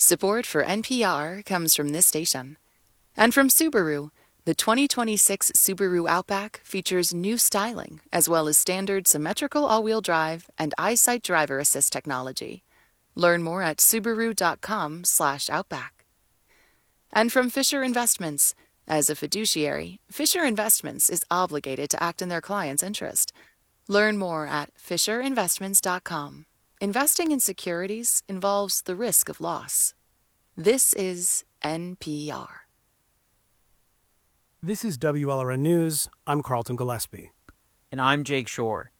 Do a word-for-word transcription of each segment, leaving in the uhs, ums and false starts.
Support for N P R comes from this station. And from Subaru, the twenty twenty-six Subaru Outback features new styling, as well as standard symmetrical all-wheel drive and EyeSight driver assist technology. Learn more at subaru dot com slash outback. And from Fisher Investments. As a fiduciary, Fisher Investments is obligated to act in their client's interest. Learn more at fisher investments dot com. Investing in securities involves the risk of loss. This is N P R. This is W L R N News. I'm Carlton Gillespie. And I'm Jake Shore.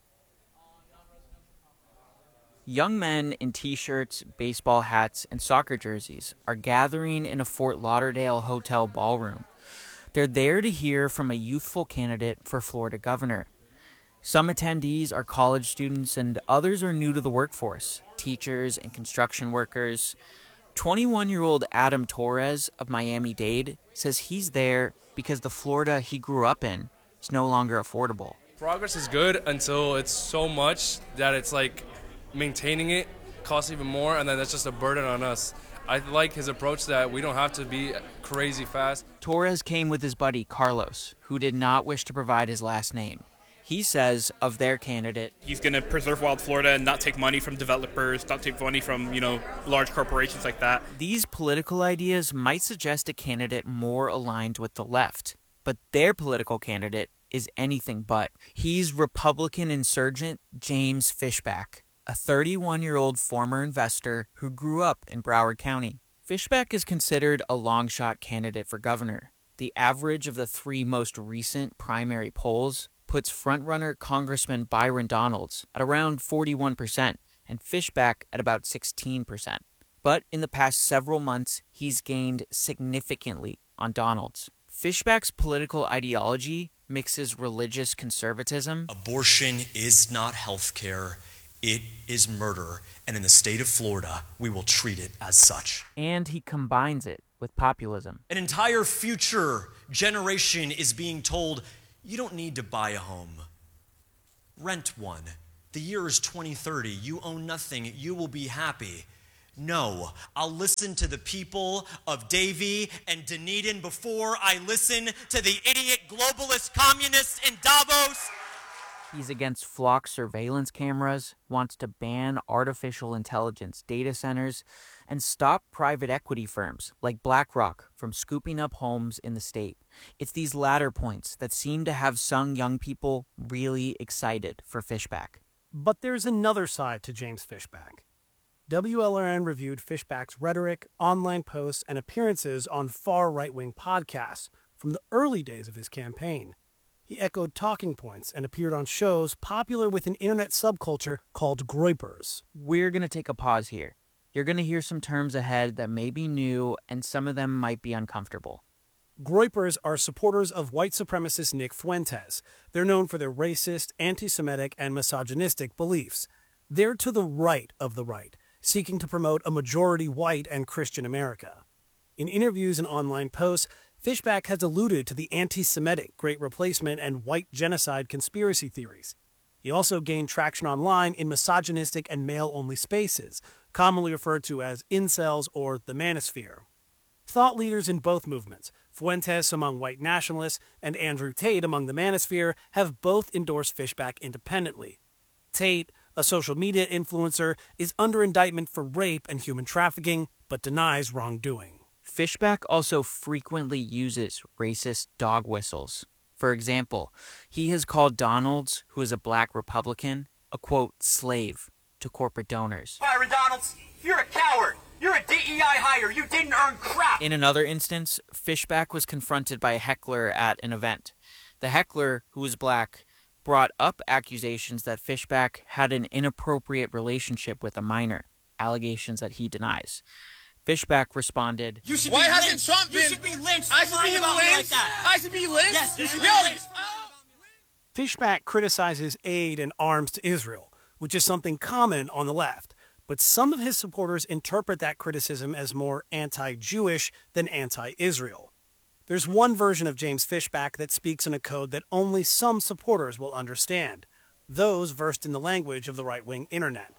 Young men in T-shirts, baseball hats, and soccer jerseys are gathering in a Fort Lauderdale hotel ballroom. They're there to hear from a youthful candidate for Florida governor. Some attendees are college students and others are new to the workforce, teachers and construction workers. twenty-one-year-old Adam Torres of Miami-Dade says he's there because the Florida he grew up in is no longer affordable. Progress is good until it's so much that it's like maintaining it costs even more, and then that's just a burden on us. I like his approach that we don't have to be crazy fast. Torres came with his buddy Carlos, who did not wish to provide his last name. He says of their candidate, he's going to preserve wild Florida and not take money from developers, not take money from, you know, large corporations like that. These political ideas might suggest a candidate more aligned with the left, but their political candidate is anything but. He's Republican insurgent James Fishback, a thirty-one-year-old former investor who grew up in Broward County. Fishback is considered a long-shot candidate for governor. The average of the three most recent primary polls puts frontrunner Congressman Byron Donalds at around forty-one percent and Fishback at about sixteen percent. But in the past several months, he's gained significantly on Donalds. Fishback's political ideology mixes religious conservatism. Abortion is not health care. It is murder, and in the state of Florida, we will treat it as such. And he combines it with populism. An entire future generation is being told, you don't need to buy a home. Rent one. The year is twenty thirty. You own nothing. You will be happy. No, I'll listen to the people of Davie and Dunedin before I listen to the idiot globalist communists in Davos. He's against flock surveillance cameras, wants to ban artificial intelligence data centers, and stop private equity firms like BlackRock from scooping up homes in the state. It's these latter points that seem to have some young people really excited for Fishback. But there's another side to James Fishback. W L R N reviewed Fishback's rhetoric, online posts, and appearances on far right-wing podcasts from the early days of his campaign. He echoed talking points and appeared on shows popular with an internet subculture called groypers. We're going to take a pause here. You're going to hear some terms ahead that may be new, and some of them might be uncomfortable. Groypers are supporters of white supremacist Nick Fuentes. They're known for their racist, anti-Semitic, and misogynistic beliefs. They're to the right of the right, seeking to promote a majority white and Christian America. In interviews and online posts, Fishback has alluded to the anti-Semitic Great Replacement and white genocide conspiracy theories. He also gained traction online in misogynistic and male-only spaces, commonly referred to as incels or the manosphere. Thought leaders in both movements, Fuentes among white nationalists and Andrew Tate among the manosphere, have both endorsed Fishback independently. Tate, a social media influencer, is under indictment for rape and human trafficking, but denies wrongdoing. Fishback also frequently uses racist dog whistles. For example, he has called Donalds, who is a black Republican, a, quote, slave to corporate donors. Byron Donalds, you're a coward. You're a D E I hire. You didn't earn crap. In another instance, Fishback was confronted by a heckler at an event. The heckler, who was black, brought up accusations that Fishback had an inappropriate relationship with a minor, allegations that he denies. Fishback responded, You should Why be hasn't lynched. Trump been? You should be lynched. I should be lying about me lynched. like that. I should be lynched. Yes, you should be Yo, lynched. Fishback criticizes aid and arms to Israel, which is something common on the left, but some of his supporters interpret that criticism as more anti-Jewish than anti-Israel. There's one version of James Fishback that speaks in a code that only some supporters will understand, those versed in the language of the right-wing internet.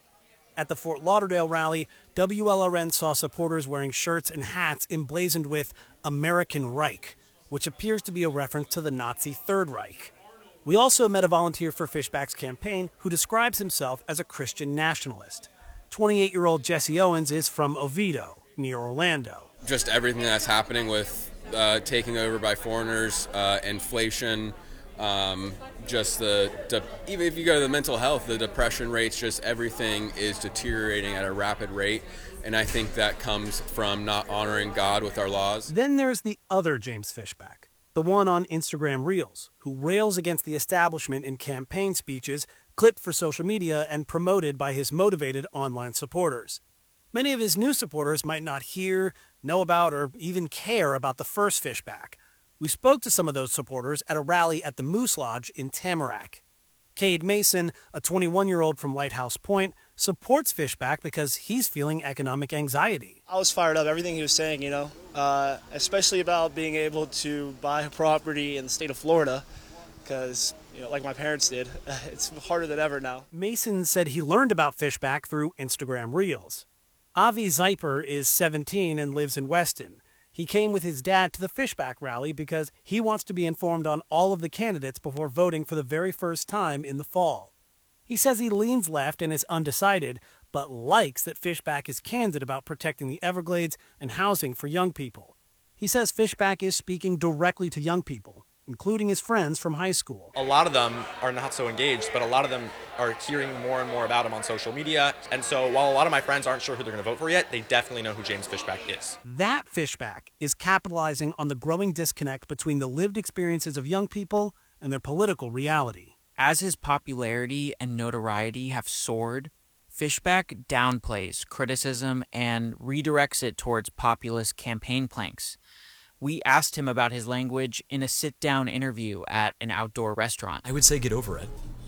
At the Fort Lauderdale rally, W L R N saw supporters wearing shirts and hats emblazoned with American Reich, which appears to be a reference to the Nazi Third Reich. We also met a volunteer for Fishback's campaign who describes himself as a Christian nationalist. twenty-eight-year-old Jesse Owens is from Oviedo, near Orlando. Just everything that's happening with uh, taking over by foreigners, uh, inflation, um, just the, the, even if you go to the mental health, the depression rates, just everything is deteriorating at a rapid rate. And I think that comes from not honoring God with our laws. Then there's the other James Fishback, the one on Instagram Reels, who rails against the establishment in campaign speeches clipped for social media and promoted by his motivated online supporters. Many of his new supporters might not hear, know about, or even care about the first Fishback. We spoke to some of those supporters at a rally at the Moose Lodge in Tamarack. Cade Mason, a twenty-one-year-old from Lighthouse Point, supports Fishback because he's feeling economic anxiety. I was fired up, everything he was saying, you know, uh, especially about being able to buy a property in the state of Florida, because, you know, like my parents did, it's harder than ever now. Mason said he learned about Fishback through Instagram Reels. Avi Zeiper is seventeen and lives in Weston. He came with his dad to the Fishback rally because he wants to be informed on all of the candidates before voting for the very first time in the fall. He says he leans left and is undecided, but likes that Fishback is candid about protecting the Everglades and housing for young people. He says Fishback is speaking directly to young people, including his friends from high school. A lot of them are not so engaged, but a lot of them are hearing more and more about him on social media. And so while a lot of my friends aren't sure who they're going to vote for yet, they definitely know who James Fishback is. That Fishback is capitalizing on the growing disconnect between the lived experiences of young people and their political reality. As his popularity and notoriety have soared, Fishback downplays criticism and redirects it towards populist campaign planks. We asked him about his language in a sit-down interview at an outdoor restaurant. I would say get over it.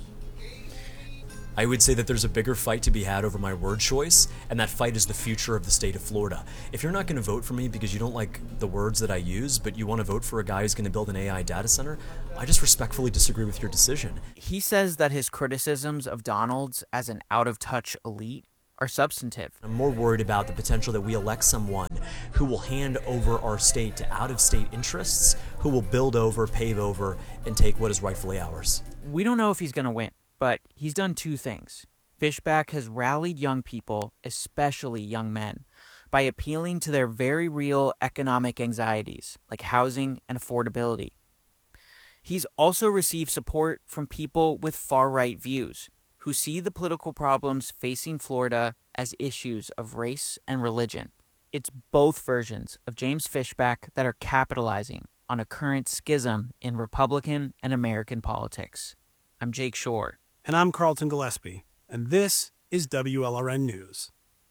I would say that there's a bigger fight to be had over my word choice, and that fight is the future of the state of Florida. If you're not going to vote for me because you don't like the words that I use, but you want to vote for a guy who's going to build an A I data center, I just respectfully disagree with your decision. He says that his criticisms of Donald's as an out-of-touch elite are substantive. I'm more worried about the potential that we elect someone who will hand over our state to out-of-state interests, who will build over, pave over, and take what is rightfully ours. We don't know if he's going to win, but he's done two things. Fishback has rallied young people, especially young men, by appealing to their very real economic anxieties, like housing and affordability. He's also received support from people with far-right views, who see the political problems facing Florida as issues of race and religion. It's both versions of James Fishback that are capitalizing on a current schism in Republican and American politics. I'm Jake Shore. And I'm Carlton Gillespie. And this is W L R N News.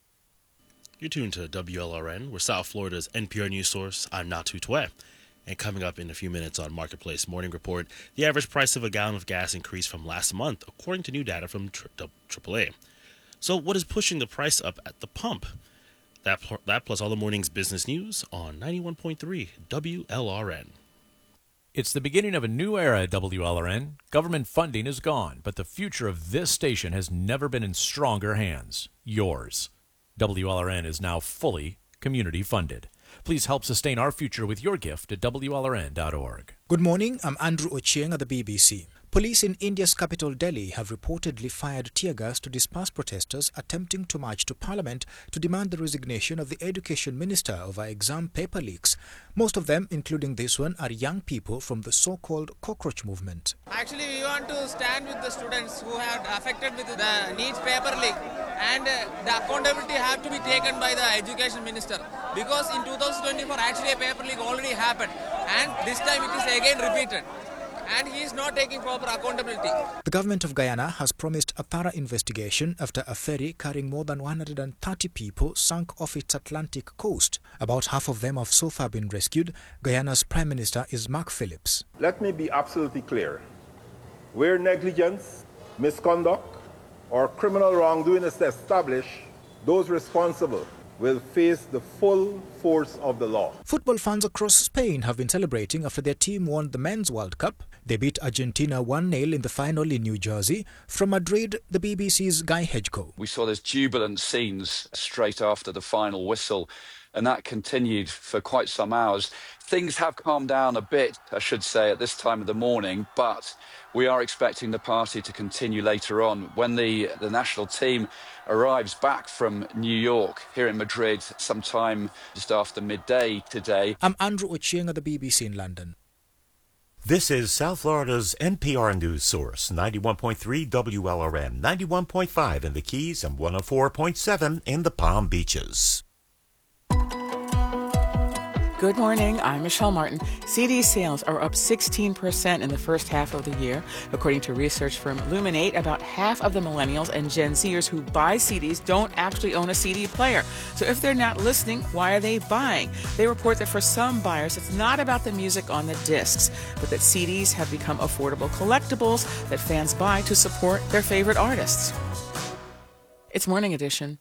You're tuned to W L R N. We're South Florida's N P R news source. I'm Natu Twe. And coming up in a few minutes on Marketplace Morning Report, the average price of a gallon of gas increased from last month, according to new data from triple A. So what is pushing the price up at the pump? That, that plus all the morning's business news on ninety-one point three W L R N. It's the beginning of a new era at W L R N. Government funding is gone, but the future of this station has never been in stronger hands. Yours. W L R N is now fully community funded. Please help sustain our future with your gift at W L R N dot org. Good morning, I'm Andrew Ochieng at the B B C. Police in India's capital Delhi have reportedly fired tear gas to disperse protesters attempting to march to Parliament to demand the resignation of the Education Minister over exam paper leaks. Most of them, including this one, are young people from the so-called cockroach movement. Actually, we want to stand with the students who have affected with the NEET paper leak, and uh, the accountability have to be taken by the Education Minister, because in two thousand twenty-four actually a paper leak already happened, and this time it is again repeated. And he is not taking proper accountability. The government of Guyana has promised a thorough investigation after a ferry carrying more than one hundred thirty people sank off its Atlantic coast. About half of them have so far been rescued. Guyana's Prime Minister is Mark Phillips. Let me be absolutely clear. Where negligence, misconduct, or criminal wrongdoing is established, those responsible will face the full force of the law. Football fans across Spain have been celebrating after their team won the Men's World Cup. They beat Argentina one nil in the final in New Jersey. From Madrid, the B B C's Guy Hedgecoe. We saw those jubilant scenes straight after the final whistle, and that continued for quite some hours. Things have calmed down a bit, I should say, at this time of the morning, but we are expecting the party to continue later on when the, the national team arrives back from New York here in Madrid sometime just after midday today. I'm Andrew Ochieng at the B B C in London. This is South Florida's N P R News Source, ninety-one point three W L R N, ninety-one point five in the Keys, and one oh four point seven in the Palm Beaches. Good morning, I'm Michelle Martin. C D sales are up sixteen percent in the first half of the year. According to research firm Luminate, about half of the millennials and Gen Zers who buy C Ds don't actually own a C D player. So if they're not listening, why are they buying? They report that for some buyers, it's not about the music on the discs, but that C Ds have become affordable collectibles that fans buy to support their favorite artists. It's Morning Edition.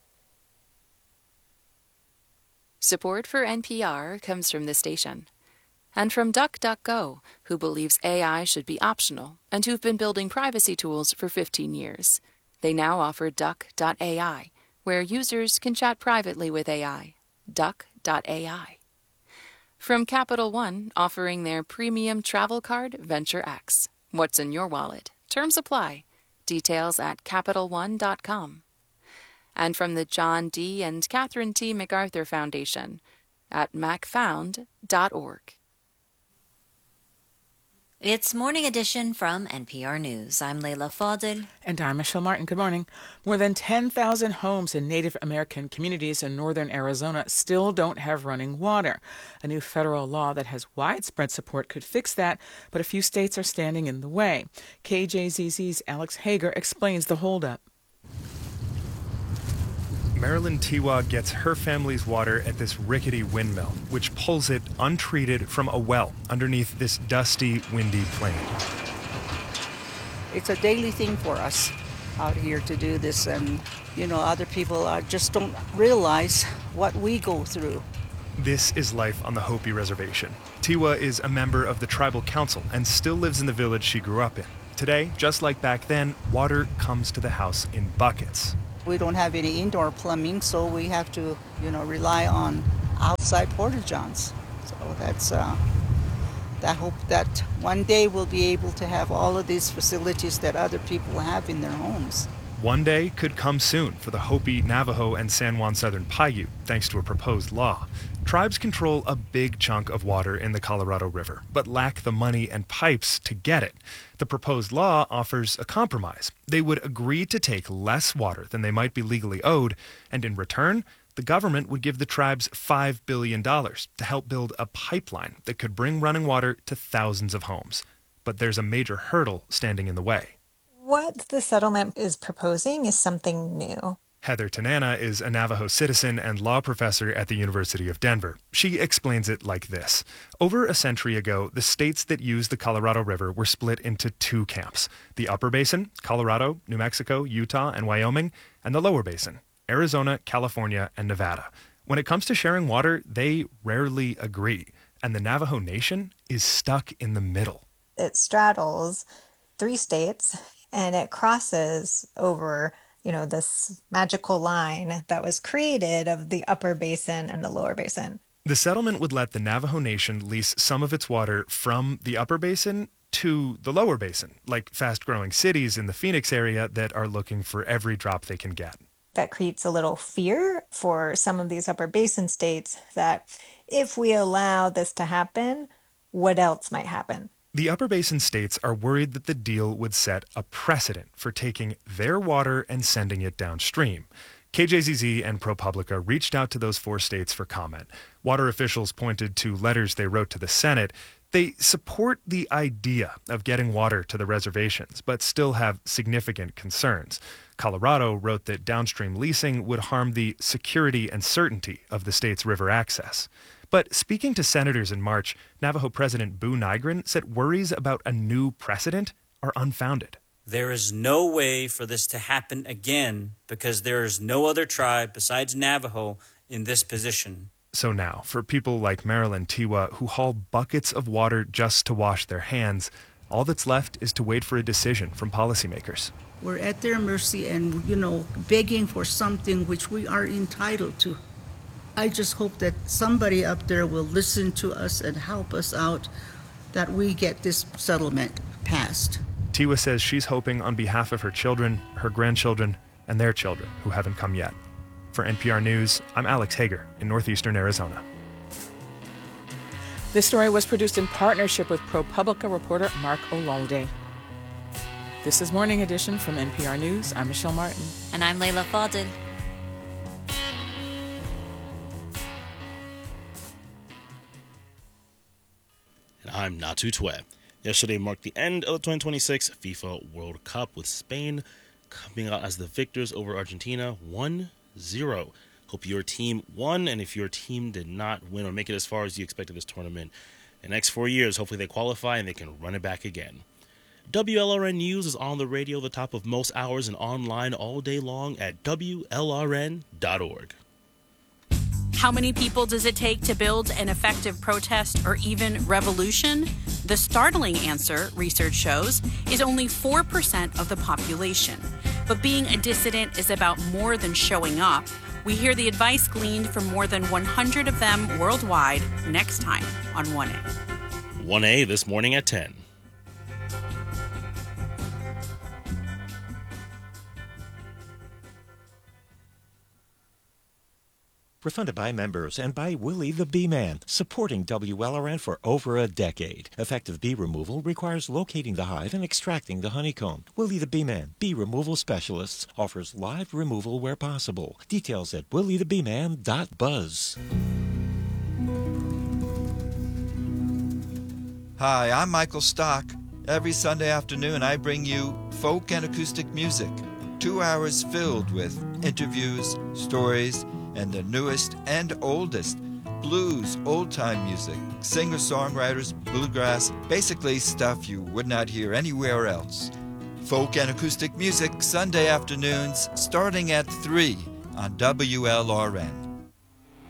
Support for N P R comes from this station. And from DuckDuckGo, who believes A I should be optional and who've been building privacy tools for fifteen years. They now offer Duck dot A I, where users can chat privately with A I. Duck dot A I. From Capital One, offering their premium travel card, Venture X. What's in your wallet? Terms apply. Details at Capital One dot com. And from the John D. and Catherine T. MacArthur Foundation at mac found dot org. It's Morning Edition from N P R News. I'm Leila Fadel. And I'm Michelle Martin. Good morning. More than ten thousand homes in Native American communities in northern Arizona still don't have running water. A new federal law that has widespread support could fix that, but a few states are standing in the way. K J Z Z's Alex Hager explains the holdup. Marilyn Tiwa gets her family's water at this rickety windmill, which pulls it untreated from a well underneath this dusty, windy plain. It's a daily thing for us out here to do this, and, you know, other people uh, just don't realize what we go through. This is life on the Hopi Reservation. Tiwa is a member of the tribal council and still lives in the village she grew up in. Today, just like back then, water comes to the house in buckets. We don't have any indoor plumbing, so we have to, you know, rely on outside porta-johns. So that's, uh, I hope that one day we'll be able to have all of these facilities that other people have in their homes. One day could come soon for the Hopi, Navajo, and San Juan Southern Paiute, thanks to a proposed law. Tribes control a big chunk of water in the Colorado River, but lack the money and pipes to get it. The proposed law offers a compromise. They would agree to take less water than they might be legally owed, and in return, the government would give the tribes five billion dollars to help build a pipeline that could bring running water to thousands of homes. But there's a major hurdle standing in the way. What the settlement is proposing is something new. Heather Tanana is a Navajo citizen and law professor at the University of Denver. She explains it like this. Over a century ago, the states that use the Colorado River were split into two camps. The Upper Basin, Colorado, New Mexico, Utah, and Wyoming, and the Lower Basin, Arizona, California, and Nevada. When it comes to sharing water, they rarely agree, and the Navajo Nation is stuck in the middle. It straddles three states, and it crosses over, you know, this magical line that was created of the Upper Basin and the Lower Basin. The settlement would let the Navajo Nation lease some of its water from the Upper Basin to the Lower Basin, like fast-growing cities in the Phoenix area that are looking for every drop they can get. That creates a little fear for some of these Upper Basin states that if we allow this to happen, what else might happen? The Upper Basin states are worried that the deal would set a precedent for taking their water and sending it downstream. K J Z Z and ProPublica reached out to those four states for comment. Water officials pointed to letters they wrote to the Senate. They support the idea of getting water to the reservations, but still have significant concerns. Colorado wrote that downstream leasing would harm the security and certainty of the state's river access. But speaking to senators in March, Navajo President Boo Nygren said worries about a new precedent are unfounded. There is no way for this to happen again because there is no other tribe besides Navajo in this position. So now, for people like Marilyn Tiwa who haul buckets of water just to wash their hands, All that's left is to wait for a decision from policymakers. We're at their mercy and, you know, begging for something which we are entitled to. I just hope that somebody up there will listen to us and help us out, that we get this settlement passed. Tiwa says she's hoping on behalf of her children, her grandchildren, and their children who haven't come yet. For N P R News, I'm Alex Hager in northeastern Arizona. This story was produced in partnership with ProPublica reporter Mark Olalde. This is Morning Edition from N P R News. I'm Michelle Martin. And I'm Layla Fadel. And I'm Natu Twe. Yesterday marked the end of the twenty twenty-six FIFA World Cup, with Spain coming out as the victors over Argentina one zero. Hope your team won, and if your team did not win or make it as far as you expected this tournament, in the next four years, hopefully they qualify and they can run it back again. W L R N News is on the radio, the top of most hours, and online all day long at W L R N dot org. How many people does it take to build an effective protest or even revolution? The startling answer, research shows, is only four percent of the population. But being a dissident is about more than showing up. We hear the advice gleaned from more than one hundred of them worldwide next time on one A. one A this morning at ten. We're funded by members and by Willie the Bee Man, supporting W L R N for over a decade. Effective bee removal requires locating the hive and extracting the honeycomb. Willie the Bee Man, bee removal specialists, offers live removal where possible. Details at willie the bee man dot buzz. Hi, I'm Michael Stock. Every Sunday afternoon I bring you folk and acoustic music. Two hours filled with interviews, stories, and the newest and oldest blues, old-time music, singer-songwriters, bluegrass, basically stuff you would not hear anywhere else. Folk and acoustic music, Sunday afternoons, starting at three on W L R N.